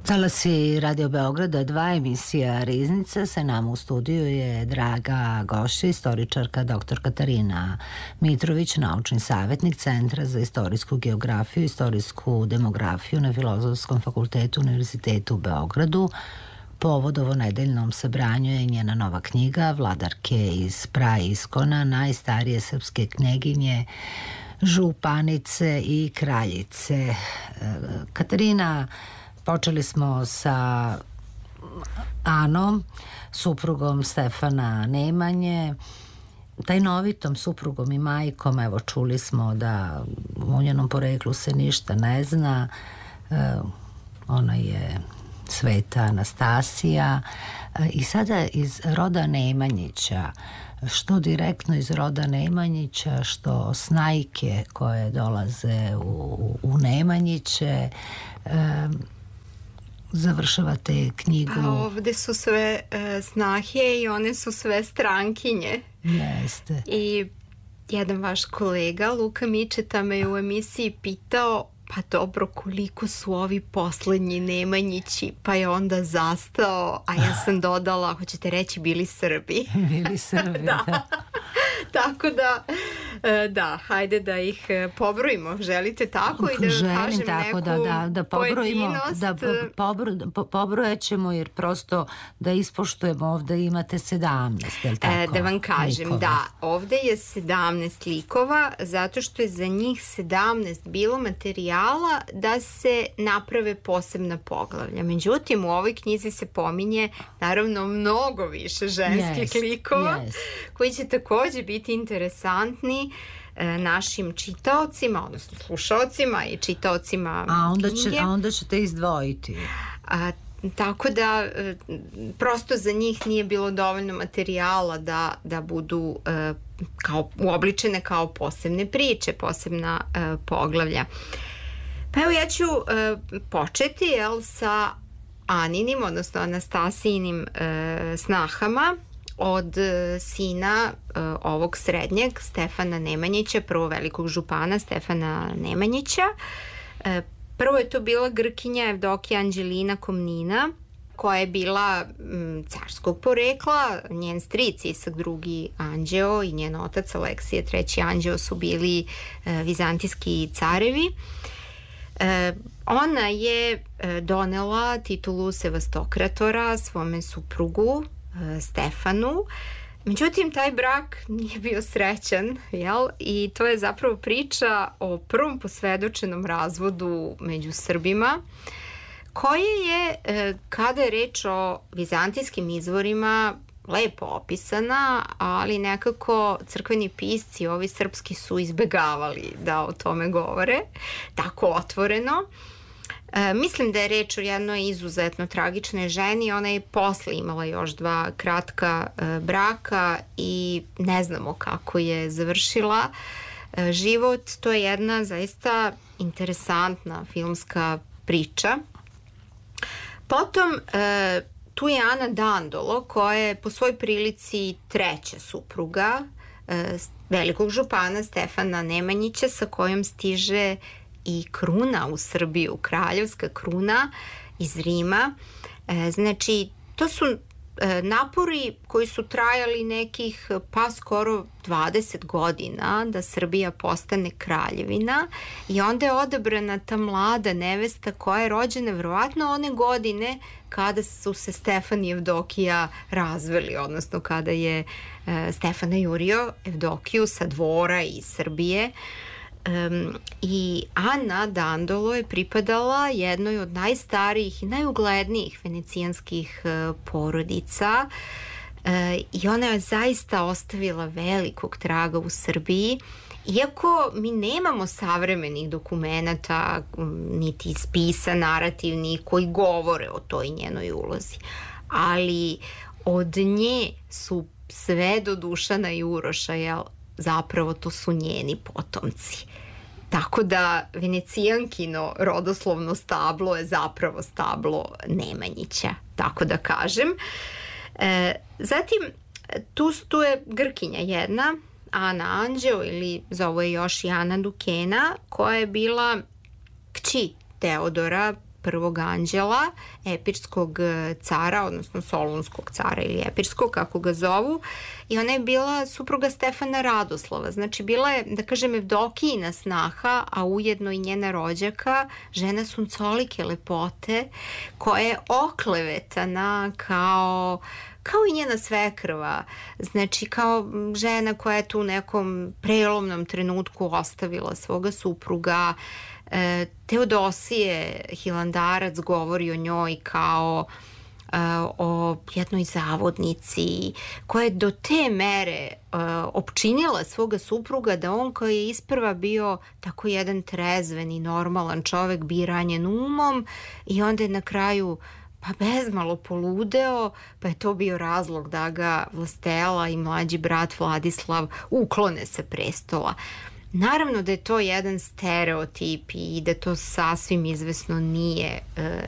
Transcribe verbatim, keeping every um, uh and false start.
Talasi Radio Beograda, dva emisija Riznica. Sa nama u studiju je draga gošća, istoričarka dr Katarina Mitrović, naučni savjetnik Centra za istorijsku geografiju i istorijsku demografiju na Filozofskom fakultetu Univerzitetu u Beogradu. Povod ovonedeljnom sabranju je njena nova knjiga Vladarke iz praiskona, najstarije srpske kneginje, županice i kraljice. Katarina, počeli smo sa Anom, suprugom Stefana Nemanje, tajnovitom suprugom i majkom. Evo, čuli smo da u njenom poreklu se ništa ne zna. Ona je Sveta Anastasija. I sada iz roda Nemanjića, što direktno iz roda Nemanjića, što snajke koje dolaze u, u Nemanjiće, završavate knjigu. A ovde su sve e, snahe i one su sve strankinje. Jeste. I jedan vaš kolega, Luka Mičeta, me je u emisiji pitao, pa dobro, koliko su ovi poslednji Nemanjići, pa je onda zastao, a ja sam dodala, hoćete reći, bili Srbi. Bili Srbi, da. da. Tako da, da, hajde da ih pobrojimo. Želite tako i da Želim kažem tako neku da, da, da pobrojimo, pojedinost? Da pobro, po, pobrojat ćemo, jer prosto da ispoštujemo, ovde imate sedamnaest, je li tako? E, da vam kažem, likova. Da, ovde je sedamnaest likova, zato što je za njih sedamnaest bilo materijala da se naprave posebna poglavlja. Međutim, u ovoj knjizi se pominje naravno mnogo više ženskih yes, likova, yes. koji će takođe biti interesantni e, našim čitaocima, odnosno slušaocima i čitaocima a onda knjige. Će, a onda ćete izdvojiti. A, tako da e, prosto za njih nije bilo dovoljno materijala da, da budu e, kao, uobličene kao posebne priče, posebna e, poglavlja. Pa evo, ja ću e, početi jel, sa Aninim, odnosno Anastasijinim e, snahama od e, sina e, ovog srednjeg, Stefana Nemanjića, prvo velikog župana Stefana Nemanjića. E, prvo je to bila Grkinja Evdokija Anđelina Komnina, koja je bila m, carskog porekla. Njen stric Isak drugi Anđeo i njen otac Aleksije treći Anđeo su bili e, vizantijski carevi. E, ona je e, donela titulu sevastokratora svome suprugu e, Stefanu. Međutim, taj brak nije bio srećan, jel? I to je zapravo priča o prvom posvedočenom razvodu među Srbima, koje je, e, kada je reč o vizantijskim izvorima, lepo opisana, ali nekako crkveni pisci, ovi srpski, su izbegavali da o tome govore tako otvoreno. E, mislim da je reč o jednoj izuzetno tragičnoj ženi. Ona je posle imala još dva kratka e, braka i ne znamo kako je završila e, život. To je jedna zaista interesantna filmska priča. Potom e, tu je Ana Dandolo, koja je po svoj prilici treća supruga e, velikog župana Stefana Nemanjića, sa kojom stiže i kruna u Srbiju, kraljevska kruna iz Rima. E, znači, to su e, napori koji su trajali nekih pa skoro dvadeset godina da Srbija postane kraljevina, i onda je odabrana ta mlada nevesta koja je rođena verovatno one godine kada su se Stefan i Evdokija razveli, odnosno kada je e, Stefana jurio Evdokiju sa dvora iz Srbije. Um, i Ana Dandolo je pripadala jednoj od najstarijih i najuglednijih venecijanskih uh, porodica uh, i ona je zaista ostavila velikog traga u Srbiji, iako mi nemamo savremenih dokumenata niti spisa narativnih koji govore o toj njenoj ulozi, ali od nje su sve do Dušana i Uroša, jel, zapravo to su njeni potomci. Tako da Venecijankino rodoslovno stablo je zapravo stablo Nemanjića, tako da kažem. E, zatim, tu, tu je Grkinja jedna, Ana Anđeo, ili zovu je još i Ana Dukena, koja je bila kći Teodora prvog anđela, epirskog cara, odnosno solunskog cara ili epirskog, kako ga zovu, i ona je bila supruga Stefana Radoslava. Znači, bila je, da kažem, Evdokijina snaha, a ujedno i njena rođaka, žena suncolike lepote, koja je oklevetana kao kao i njena svekrva, znači kao žena koja je tu u nekom prelomnom trenutku ostavila svoga supruga. E, Teodosije Hilandarac govori o njoj kao e, o jednoj zavodnici koja je do te mere e, opčinila svoga supruga da on, koji je isprva bio tako jedan trezven i normalan čovek, bio ranjen umom i onda je na kraju pa bezmalo poludeo, pa je to bio razlog da ga Vlastela i mlađi brat Vladislav uklone sa prestola. Naravno da je to jedan stereotip i da to sasvim izvesno nije e,